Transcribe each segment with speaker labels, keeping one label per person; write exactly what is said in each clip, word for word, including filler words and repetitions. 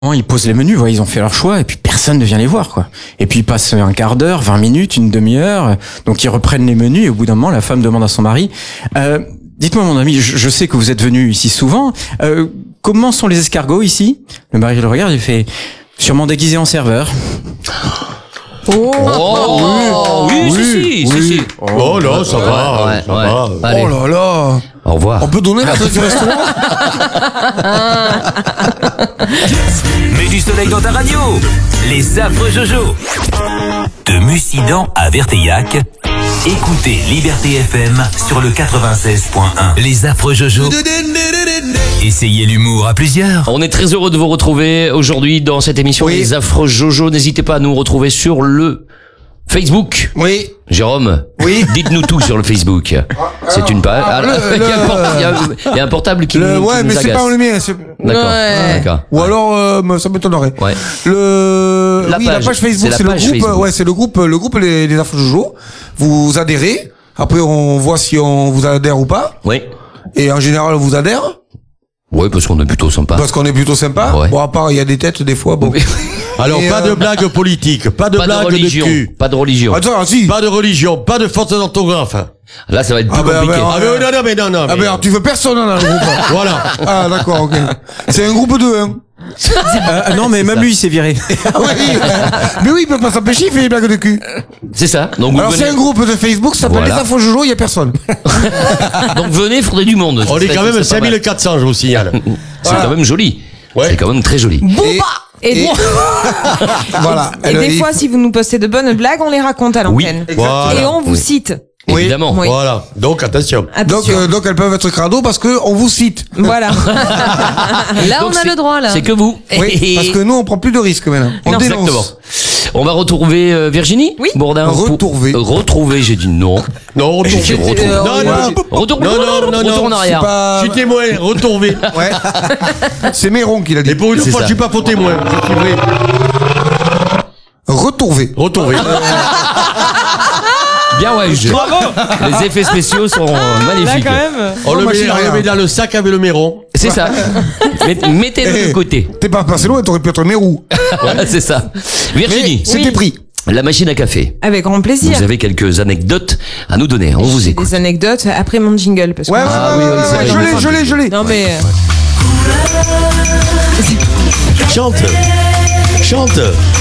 Speaker 1: Ils posent les menus, voilà, ils ont fait leur choix et puis personne ne vient les voir, quoi. Et puis ils passent un quart d'heure, vingt minutes, une demi-heure, donc ils reprennent les menus et au bout d'un moment, la femme demande à son mari euh, « Dites-moi mon ami, je, je sais que vous êtes venu ici souvent, euh, comment sont les escargots ici ?» Le mari le regarde et fait « Sûrement déguisé en serveur. »
Speaker 2: Oh,
Speaker 3: oh oui, oui, oui, si, si,
Speaker 2: oui.
Speaker 3: si, si.
Speaker 2: Oh là, ça
Speaker 3: ouais,
Speaker 2: va,
Speaker 3: ouais,
Speaker 2: ça
Speaker 3: ouais.
Speaker 2: va.
Speaker 3: Allez.
Speaker 2: Oh là là.
Speaker 3: Au revoir.
Speaker 2: On peut donner l'adresse du restaurant?
Speaker 4: Mets du soleil dans ta radio. Les affreux Jojo. De Mussidan à Verteillac. Écoutez Liberté F M sur le quatre-vingt-seize point un. Les affreux Jojo. Essayez l'humour à plusieurs.
Speaker 3: On est très heureux de vous retrouver aujourd'hui dans cette émission
Speaker 2: Oui.
Speaker 3: Les affreux Jojo. N'hésitez pas à nous retrouver sur le Facebook.
Speaker 2: Oui.
Speaker 3: Jérôme,
Speaker 2: Oui.
Speaker 3: Dites-nous tout sur le Facebook. C'est une page. Ah,
Speaker 2: le-
Speaker 3: il, y a un
Speaker 2: le-
Speaker 3: port- il y a- il y a un portable qui
Speaker 2: Le,
Speaker 3: nous, qui
Speaker 2: ouais,
Speaker 3: nous
Speaker 2: mais c'est
Speaker 3: agace.
Speaker 2: pas le mien. c'est-
Speaker 3: D'accord.
Speaker 5: Ouais.
Speaker 3: D'accord.
Speaker 2: Ou alors, euh, ça m'étonnerait.
Speaker 3: Ouais.
Speaker 2: Le,
Speaker 3: La
Speaker 2: oui,
Speaker 3: page.
Speaker 2: la page Facebook,
Speaker 3: C'est la
Speaker 2: c'est le
Speaker 3: page
Speaker 2: groupe,
Speaker 3: Facebook.
Speaker 2: ouais, c'est le groupe, le groupe les, les affreux Jojo. Vous adhérez. Après, on voit si on vous adhère ou pas.
Speaker 3: Oui.
Speaker 2: Et en général, on vous adhère.
Speaker 3: Oui, parce qu'on est plutôt sympa.
Speaker 2: Parce qu'on est plutôt sympa.
Speaker 3: Ouais.
Speaker 2: Bon, à part, il y a des têtes, des fois, bon.
Speaker 6: Alors,
Speaker 2: Et,
Speaker 6: pas
Speaker 2: euh,
Speaker 6: de blague politique, pas de
Speaker 3: Pas de
Speaker 6: blague de,
Speaker 3: religion.
Speaker 6: cul,
Speaker 3: Pas de religion.
Speaker 2: Attends, si.
Speaker 6: pas de religion, pas de faute d'orthographe.
Speaker 3: Là, ça va être plus
Speaker 2: Ah ben,
Speaker 3: compliqué.
Speaker 2: ben,
Speaker 6: Ah, mais non, non, mais non, non.
Speaker 2: Ah,
Speaker 6: mais-
Speaker 2: ben, alors, tu veux personne dans le groupe.
Speaker 6: Voilà.
Speaker 2: Ah, d'accord, ok. C'est un groupe de, hein.
Speaker 1: Euh, non, mais même lui, il s'est viré.
Speaker 2: Ah oui. Mais oui, il peut pas s'empêcher, il fait des blagues de cul.
Speaker 3: C'est ça. Donc, vous
Speaker 2: Alors,
Speaker 3: venez...
Speaker 2: c'est un groupe de Facebook, ça s'appelle
Speaker 3: Voilà.
Speaker 2: les infos Jojo, il y a personne.
Speaker 3: Donc, venez, il faudrait du monde.
Speaker 6: On est
Speaker 3: Ça,
Speaker 6: quand
Speaker 3: ça
Speaker 6: même
Speaker 3: serait pas
Speaker 6: cinq
Speaker 3: mal.
Speaker 6: mille quatre cents, je vous signale.
Speaker 3: C'est quand même joli.
Speaker 6: Ouais.
Speaker 3: C'est quand même très joli.
Speaker 2: Et,
Speaker 5: Et,
Speaker 2: et- voilà.
Speaker 5: et
Speaker 2: Alors,
Speaker 5: des
Speaker 2: il-
Speaker 5: fois, si vous nous postez de bonnes blagues, on les raconte à l'antenne.
Speaker 6: Voilà.
Speaker 5: Et on vous
Speaker 3: Oui.
Speaker 5: cite.
Speaker 2: Oui.
Speaker 3: Évidemment.
Speaker 5: Oui.
Speaker 6: Voilà. Donc, attention.
Speaker 2: Donc,
Speaker 5: Attention.
Speaker 2: euh, donc, elles peuvent être crado parce que on vous cite.
Speaker 5: Voilà.
Speaker 7: Là,
Speaker 3: Donc,
Speaker 7: on a
Speaker 3: c'est-
Speaker 7: le droit, là.
Speaker 3: C'est que vous.
Speaker 2: Oui. Parce que nous, on prend plus de risques maintenant. On
Speaker 3: Non,
Speaker 2: dénonce.
Speaker 3: exactement. On va retrouver euh, Virginie
Speaker 5: Oui.
Speaker 3: Bourdin. pour-
Speaker 2: Retrouver.
Speaker 3: Euh, retrouver, j'ai dit non.
Speaker 6: Non, retourne.
Speaker 3: J'ai dit retrouver.
Speaker 6: Non, non,
Speaker 3: Retour,
Speaker 6: non, non, non,
Speaker 3: retour en
Speaker 6: non,
Speaker 3: arrière.
Speaker 2: C'est pas.
Speaker 6: je suis témoin, retourner.
Speaker 2: Ouais. C'est Méron qui l'a dit.
Speaker 6: Et pour une
Speaker 3: C'est
Speaker 6: fois,
Speaker 3: ça.
Speaker 6: je suis pas faux témoin. Je suis vrai.
Speaker 2: Retrouver.
Speaker 6: Retourner.
Speaker 3: Bien ouais, je... Les effets spéciaux sont euh,
Speaker 5: Là,
Speaker 3: magnifiques.
Speaker 5: quand même.
Speaker 6: On le
Speaker 2: machine
Speaker 6: met,
Speaker 2: à
Speaker 6: on le
Speaker 2: rien.
Speaker 6: met dans le sac avec le méron.
Speaker 3: C'est ça. Met- Mettez-le
Speaker 2: Eh,
Speaker 3: de côté.
Speaker 2: T'es pas passé loin, t'aurais pu être Mérou.
Speaker 3: Voilà, c'est ça. Virginie,
Speaker 2: C'était
Speaker 5: Oui.
Speaker 2: pris.
Speaker 3: la machine à café.
Speaker 5: Avec grand plaisir.
Speaker 3: Vous avez quelques anecdotes à nous donner. On vous écoute.
Speaker 5: Des anecdotes après mon jingle. Parce que
Speaker 2: Ouais, ouais,
Speaker 3: Ah
Speaker 2: ouais,
Speaker 3: oui, oui,
Speaker 2: ouais,
Speaker 3: c'est
Speaker 2: ouais,
Speaker 3: vrai,
Speaker 2: je
Speaker 3: il
Speaker 2: l'ai,
Speaker 3: me
Speaker 2: je l'ai, je l'ai.
Speaker 5: Non, mais.
Speaker 6: Chante. Chante.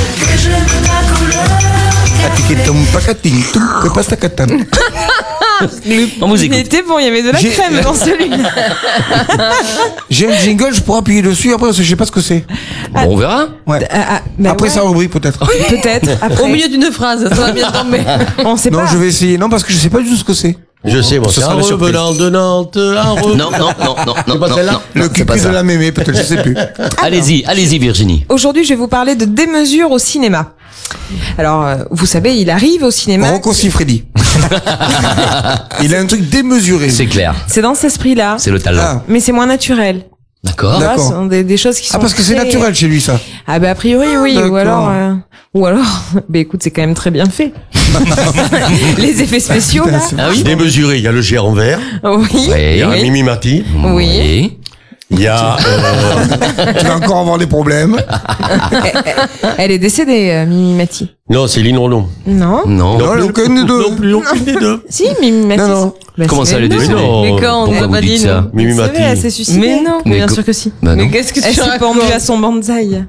Speaker 2: Atiquetum, pacating, tum, que pasta catan.
Speaker 3: On vous
Speaker 5: Il
Speaker 3: écoute.
Speaker 5: était bon, il y avait de la
Speaker 2: J'ai-
Speaker 5: crème dans celui-là.
Speaker 2: J'ai un jingle, je pourrais appuyer dessus, après, je sais pas ce que c'est.
Speaker 3: Bon, on verra.
Speaker 2: Ouais.
Speaker 5: Ah, ah, bah
Speaker 2: Après
Speaker 5: ouais.
Speaker 2: ça, rubrique, peut-être.
Speaker 5: Peut-être. Après.
Speaker 7: Au milieu d'une phrase, ça va bien tomber.
Speaker 5: On sait
Speaker 2: Non,
Speaker 5: pas.
Speaker 2: je vais essayer. Non, parce que je sais pas du tout ce que c'est.
Speaker 6: Je sais, moi.
Speaker 2: Ce
Speaker 6: C'est
Speaker 2: sera
Speaker 6: en
Speaker 2: la surprise.
Speaker 6: revenant de Nantes, en re-
Speaker 3: Non, non, non, non, non,
Speaker 6: pas
Speaker 3: non,
Speaker 6: celle-là
Speaker 3: non,
Speaker 2: Le
Speaker 3: non, c'est pas
Speaker 2: cucu de
Speaker 3: ça.
Speaker 2: la mémé, peut-être, je sais plus.
Speaker 3: Allez-y, allez-y, Virginie.
Speaker 5: Aujourd'hui, je vais vous parler de démesure au cinéma. Alors, euh, vous savez, il arrive au cinéma.
Speaker 2: Rocco Siffredi. Il a un truc démesuré.
Speaker 3: C'est clair.
Speaker 5: C'est dans cet esprit-là.
Speaker 3: C'est le talent.
Speaker 2: Ah.
Speaker 5: Mais c'est moins naturel.
Speaker 3: D'accord.
Speaker 5: Voilà,
Speaker 2: D'accord.
Speaker 5: ce sont des, des choses qui sont.
Speaker 2: Ah, parce que c'est
Speaker 5: très-
Speaker 2: naturel chez lui, ça.
Speaker 5: Ah, bah, a priori, oui. Ou
Speaker 2: D'accord.
Speaker 5: alors, euh, ou alors, bah, écoute, c'est quand même très bien fait. Les effets spéciaux, là.
Speaker 3: Ah oui.
Speaker 6: Démesuré. Il y a le géant vert.
Speaker 5: Oui.
Speaker 6: Il
Speaker 3: Oui.
Speaker 6: y a
Speaker 5: Oui.
Speaker 6: Mimi Mati.
Speaker 5: Oui.
Speaker 6: Il y a, euh,
Speaker 2: Tu vas encore avoir des problèmes.
Speaker 5: Elle est décédée, euh, Mimi Mati.
Speaker 6: non, c'est Lynn Renaud.
Speaker 5: Non.
Speaker 3: Non.
Speaker 2: Non,
Speaker 6: plus.
Speaker 2: aucun des deux.
Speaker 6: Non plus, aucune des deux.
Speaker 5: Si, Mimi Mati.
Speaker 2: Non, non.
Speaker 5: Bah,
Speaker 3: Comment
Speaker 5: c'est
Speaker 3: ça, elle est
Speaker 5: non.
Speaker 3: décédée
Speaker 6: non.
Speaker 7: Mais quand on
Speaker 3: Pourquoi
Speaker 7: a
Speaker 3: vous
Speaker 7: pas
Speaker 3: dites
Speaker 7: dit
Speaker 3: ça
Speaker 7: non.
Speaker 6: Mimi
Speaker 5: C'est
Speaker 6: Mati.
Speaker 5: vrai, elle s'est suicidée.
Speaker 7: Mais non.
Speaker 5: Mais
Speaker 3: Mais
Speaker 5: bien
Speaker 3: co-
Speaker 5: sûr que si.
Speaker 3: Bah non.
Speaker 7: Mais qu'est-ce que
Speaker 5: Elle
Speaker 7: tu
Speaker 5: s'est pendue à son bonsaï.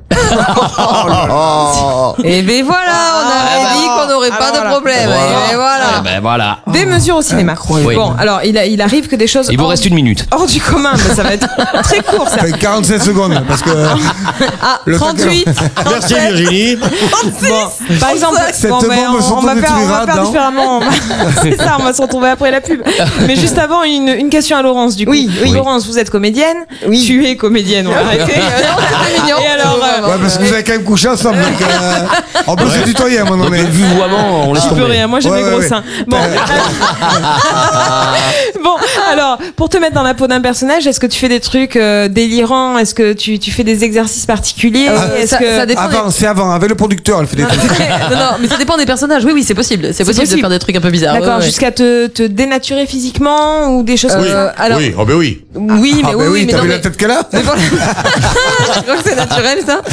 Speaker 7: Et ben voilà, on avait
Speaker 5: Ah,
Speaker 7: dit qu'on n'aurait
Speaker 5: ah,
Speaker 7: pas
Speaker 5: voilà.
Speaker 7: de problème. Et voilà.
Speaker 3: Eh ben voilà.
Speaker 5: Des mesures au cinéma.
Speaker 3: Incroyable.
Speaker 5: Bon, alors, il, a, il arrive que des choses.
Speaker 3: Il vous
Speaker 5: hors-
Speaker 3: reste une minute.
Speaker 5: Hors du commun, mais ça va être très court, ça.
Speaker 2: Fait quarante-sept secondes, parce que
Speaker 7: Ah,
Speaker 2: Le
Speaker 7: trente-huit.
Speaker 6: Merci Virginie.
Speaker 5: Bon, par exemple,
Speaker 2: Cette
Speaker 5: bon, ben,
Speaker 2: bombe
Speaker 5: on,
Speaker 2: sont
Speaker 5: on va
Speaker 2: tombées
Speaker 5: faire, on va
Speaker 2: Tuirat,
Speaker 5: faire
Speaker 2: non
Speaker 5: différemment. On va- C'est ça, on va se retrouver après la pub. Mais juste avant, une, une question à Laurence, du coup.
Speaker 7: Oui, oui.
Speaker 5: Laurence, vous êtes comédienne.
Speaker 7: Oui.
Speaker 5: Tu es comédienne, on va arrêter.
Speaker 7: C'est mignon.
Speaker 5: Et alors, euh,
Speaker 2: ouais, parce que vous avez quand même couché ensemble. Donc, euh, on peut se tutoyer à un moment
Speaker 3: Donc
Speaker 2: donné.
Speaker 3: le vouvoiement, on laisse
Speaker 5: J'y peux
Speaker 3: tomber.
Speaker 5: rien, moi j'ai
Speaker 2: Ouais,
Speaker 5: mes
Speaker 2: ouais,
Speaker 5: gros
Speaker 2: ouais.
Speaker 5: seins. Bon. Bon, alors, pour te mettre dans la peau d'un personnage, est-ce que tu fais des trucs euh, délirants? Est-ce que tu, tu fais des exercices particuliers?
Speaker 7: Euh,
Speaker 5: Est-ce
Speaker 7: ça-
Speaker 5: que...
Speaker 7: ça dépend.
Speaker 2: Avant, c'est avant, avec le producteur, elle fait des trucs.
Speaker 7: non, non, mais ça dépend des personnages. Oui, oui, c'est possible. C'est possible,
Speaker 5: possible.
Speaker 7: de faire des trucs un peu bizarres.
Speaker 5: D'accord,
Speaker 7: Ouais, ouais.
Speaker 5: jusqu'à te, te dénaturer physiquement ou des choses
Speaker 7: Euh,
Speaker 5: comme ça?
Speaker 7: alors-
Speaker 6: Oui, oh ben oui.
Speaker 7: Oui, mais
Speaker 2: Ah,
Speaker 7: oui,
Speaker 2: bah
Speaker 7: oui, mais
Speaker 2: t'as
Speaker 7: non,
Speaker 2: vu
Speaker 7: mais-
Speaker 2: la tête qu'elle a?
Speaker 7: Je crois que c'est naturel, ça.